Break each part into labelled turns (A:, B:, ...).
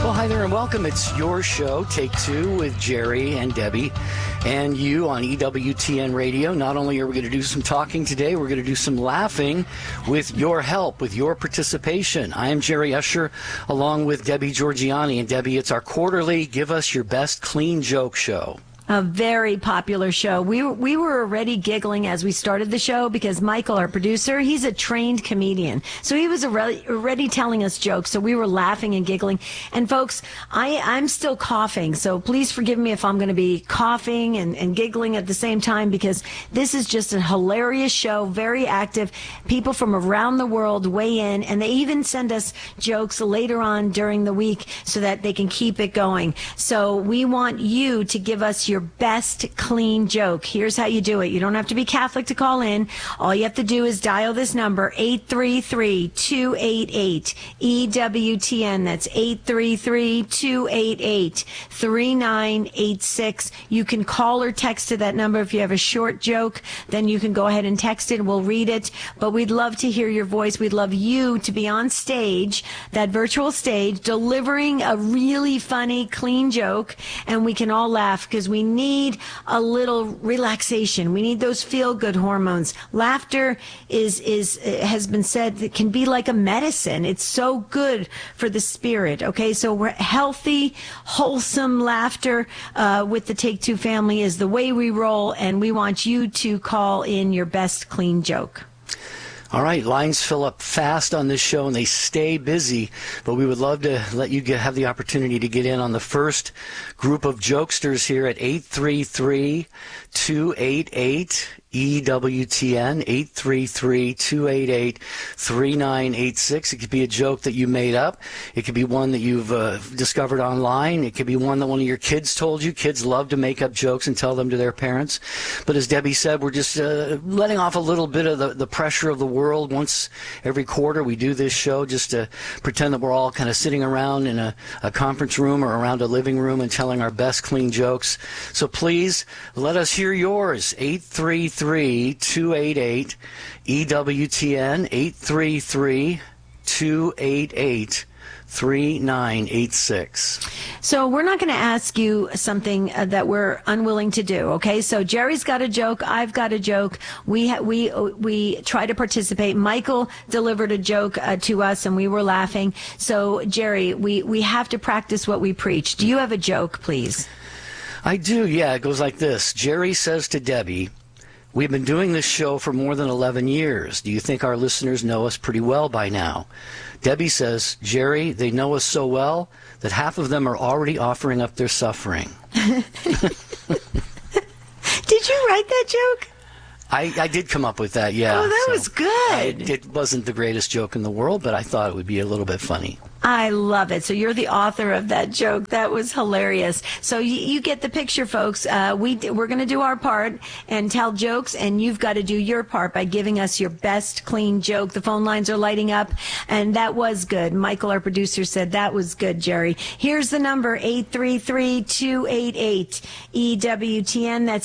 A: Well, hi there and welcome. It's your show, Take Two, with Jerry and Debbie and you on EWTN Radio. Not only are we going to do some talking today, we're going to do some laughing with your help, with your participation. I am Jerry Usher along with Debbie Georgiani. And Debbie, it's our quarterly Give Us Your Best Clean Joke show.
B: A very popular show. We were already giggling as we started the show because Michael, our producer, he's a trained comedian. So he was already telling us jokes. So we were laughing and giggling. And folks, I'm still coughing. So please forgive me if I'm going to be coughing and giggling at the same time because this is just a hilarious show, very active. People from around the world weigh in and they even send us jokes later on during the week so that they can keep it going. So we want you to give us your best clean joke. Here's how you do it. You don't have to be Catholic to call in. All you have to do is dial this number, 833-288-EWTN. That's 833-288-3986. You can call or text to that number. If you have a short joke, then you can go ahead and text it. We'll read it. But we'd love to hear your voice. We'd love you to be on stage, that virtual stage, delivering a really funny, clean joke, and we can all laugh because we need a little relaxation. We need those feel-good hormones. Laughter has been said, it can be like a medicine. It's so good for the spirit. Okay, so we're healthy, wholesome laughter with the Take Two family is the way we roll, and we want you to call in your best clean joke.
A: All right, lines fill up fast on this show and they stay busy, but we would love to let you have the opportunity to get in on the first group of jokesters here at 833-288-EWTN, 833-288-3986. It could be a joke that you made up. It could be one that you've discovered online. It could be one that one of your kids told you. Kids love to make up jokes and tell them to their parents. But as Debbie said, we're just letting off a little bit of the pressure of the world. Once every quarter we do this show just to pretend that we're all kind of sitting around in a conference room or around a living room and telling our best clean jokes. So please let us hear yours. 833-288-EWTN, 833-288-3986.
B: So we're not going to ask you something that we're unwilling to do, okay? So Jerry's got a joke, I've got a joke. We try to participate. Michael delivered a joke to us, and we were laughing. So Jerry, we have to practice what we preach. Do you have a joke, please?
A: I do, yeah. It goes like this. Jerry says to Debbie, "We've been doing this show for more than 11 years. Do you think our listeners know us pretty well by now?" Debbie says, "Jerry, they know us so well that half of them are already offering up their suffering."
B: Did you write that joke?
A: I did come up with that, yeah.
B: Oh, that was good.
A: It wasn't the greatest joke in the world, but I thought it would be a little bit funny.
B: I love it. So you're the author of that joke. That was hilarious. So you get the picture, folks. We're going to do our part and tell jokes, and you've got to do your part by giving us your best clean joke. The phone lines are lighting up, and that was good. Michael, our producer, said that was good, Jerry. Here's the number, 833-288-EWTN. That's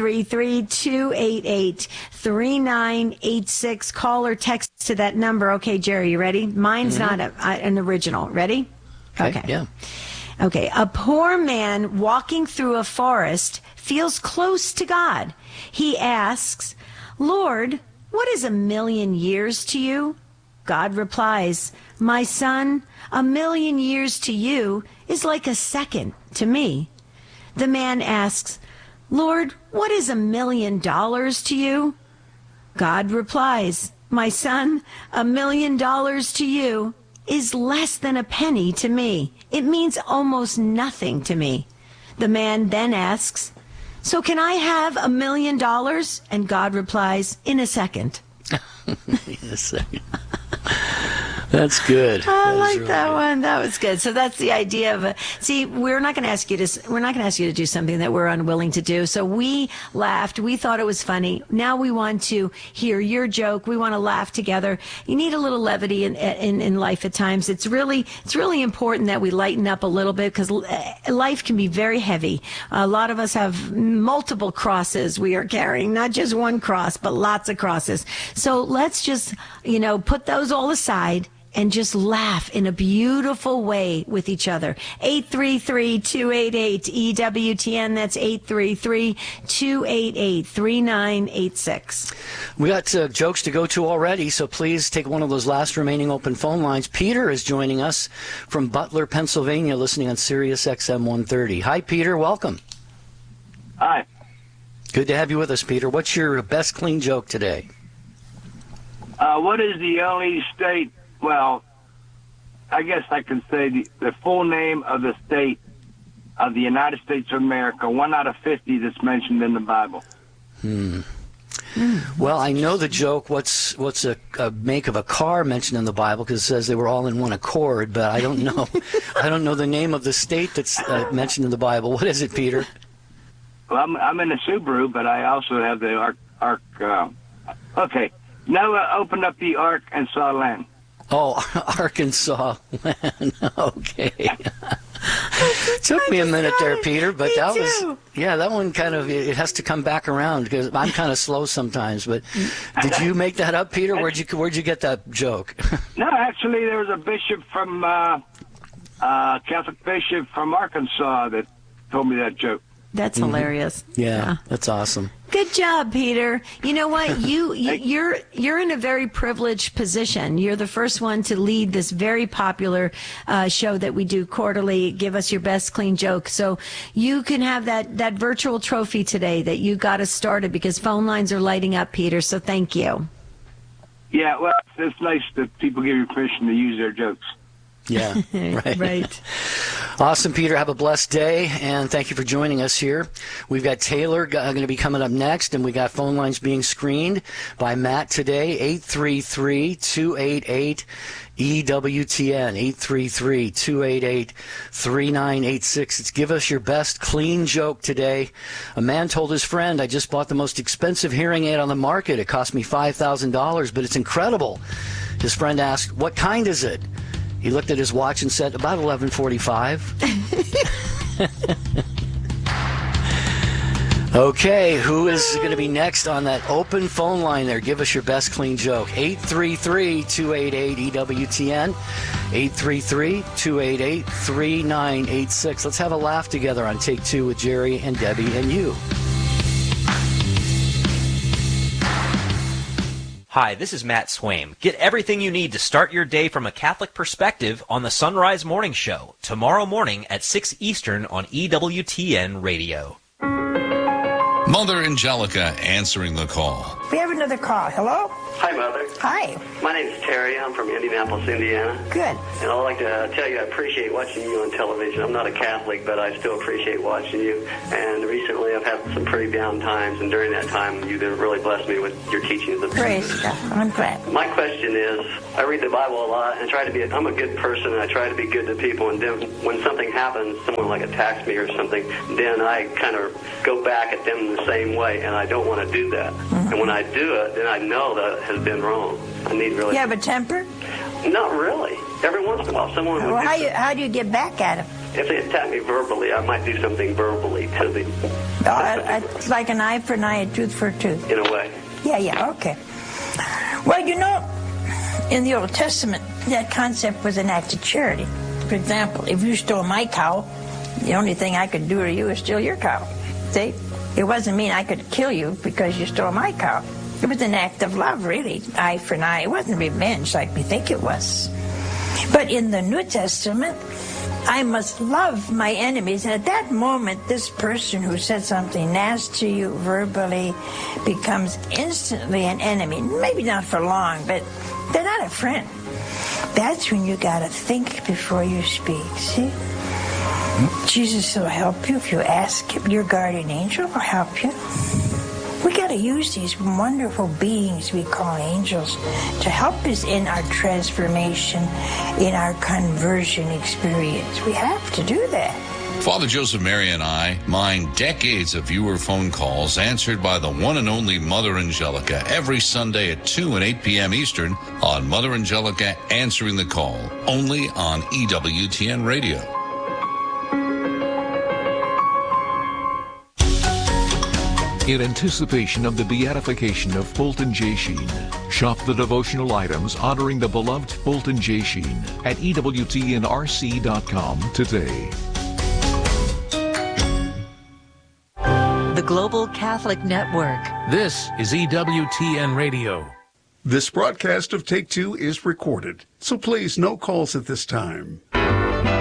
B: 833-288-3986. Call or text to that number. Okay, Jerry, you ready? Mine's not an original. Ready?
A: Okay. Yeah.
B: Okay. A poor man walking through a forest feels close to God. He asks, "Lord, what is 1,000,000 years to you?" God replies, "My son, 1,000,000 years to you is like a second to me." The man asks, "Lord, what is $1,000,000 to you?" God replies, "My son, $1,000,000 to you is less than a penny to me. It means almost nothing to me." The man then asks, "So can I have $1,000,000? And God replies, "In a second."
A: In a second. That's good.
B: I like that one. That was good. So that's the idea of see, we're not going to ask you to do something that we're unwilling to do. So we laughed. We thought it was funny. Now we want to hear your joke. We want to laugh together. You need a little levity in life at times. It's really important that we lighten up a little bit because life can be very heavy. A lot of us have multiple crosses we are carrying, not just one cross, but lots of crosses. So let's just, put those all aside and just laugh in a beautiful way with each other. 833-288-EWTN. That's 833-288-3986.
A: We got jokes to go to already, so please take one of those last remaining open phone lines. Peter is joining us from Butler, Pennsylvania, listening on Sirius XM 130. Hi, Peter. Welcome.
C: Hi.
A: Good to have you with us, Peter. What's your best clean joke today?
C: What is the only state, well, I guess I can say the full name of the state of the United States of America, 1 out of 50 that's mentioned in the Bible?
A: Well, I know the joke, what's a make of a car mentioned in the Bible, because it says they were all in one accord, but I don't know. I don't know the name of the state that's mentioned in the Bible. What is it, Peter?
C: Well, I'm in a Subaru, but I also have the Ark. Okay. Noah opened up the Ark and saw land.
A: Oh, Arkansas land. Okay. Took me a minute there, Peter, but that one kind of, it has to come back around because I'm kind of slow sometimes. But did you make that up, Peter? Where'd you get that joke?
C: No, actually, there was a bishop from Catholic bishop from Arkansas that told me that joke.
B: That's hilarious.
A: Yeah, that's awesome.
B: Good job, Peter. You know what? You're in a very privileged position. You're the first one to lead this very popular show that we do quarterly. Give us your best clean joke. So you can have that virtual trophy today that you got us started because phone lines are lighting up, Peter. So thank you.
C: Yeah, well, it's nice that people give you permission to use their jokes.
A: Yeah, right.
B: Right.
A: Awesome, Peter. Have a blessed day, and thank you for joining us here. We've got Taylor going to be coming up next, and we got phone lines being screened by Matt today, 833-288-EWTN, 833-288-3986. It's give us your best clean joke today. A man told his friend, I just bought the most expensive hearing aid on the market. It cost me $5,000, but it's incredible. His friend asked, what kind is it? He looked at his watch and said, about 11:45. Okay, who is going to be next on that open phone line there? Give us your best clean joke. 833-288-EWTN, 833-288-3986. Let's have a laugh together on Take Two with Jerry and Debbie and you.
D: Hi, this is Matt Swaim. Get everything you need to start your day from a Catholic perspective on the Sunrise Morning Show, tomorrow morning at 6 Eastern on EWTN Radio.
E: Mother Angelica answering the call.
F: We have another call. Hello?
G: Hi, Mother.
F: Hi.
G: My name is Terry. I'm from Indianapolis, Indiana.
F: Good.
G: And I'd like to tell you I appreciate watching you on television. I'm not a Catholic, but I still appreciate watching you. And recently I've had some pretty down times, and during that time you've really blessed me with your teachings.
F: Praise God. I'm glad.
G: My question is, I read the Bible a lot and I'm a good person, and I try to be good to people, and then when something happens, someone like attacks me or something, then I kind of go back at them the same way, and I don't want to do that. Mm-hmm. And when I do it, then I know that it has been wrong. I need really...
F: You have a temper?
G: Not really. Every once in a while, someone would
F: how do you get back at them?
G: If they attack me verbally, I might do something verbally to them.
F: It's like an eye for an eye, a tooth for a tooth.
G: In a way.
F: Yeah, okay. Well, in the Old Testament, that concept was an act of charity. For example, if you stole my cow, the only thing I could do to you is steal your cow. See? It wasn't mean I could kill you because you stole my cow. It was an act of love, really, eye for an eye. It wasn't revenge like we think it was. But in the New Testament, I must love my enemies. And at that moment, this person who said something nasty to you verbally becomes instantly an enemy. Maybe not for long, but they're not a friend. That's when you got to think before you speak, see? Jesus will help you if you ask him. Your guardian angel will help you. We got to use these wonderful beings we call angels to help us in our transformation, in our conversion experience. We have to do that.
E: Father Joseph Mary and I mine decades of viewer phone calls answered by the one and only Mother Angelica every Sunday at 2 and 8 p.m. Eastern on Mother Angelica Answering the Call, only on EWTN Radio.
H: In anticipation of the beatification of Fulton J. Sheen, Shop the devotional items honoring the beloved Fulton J. Sheen at EWTNRC.com today.
I: The Global Catholic Network.
J: This is EWTN Radio.
K: This broadcast of Take Two is recorded, so please no calls at this time.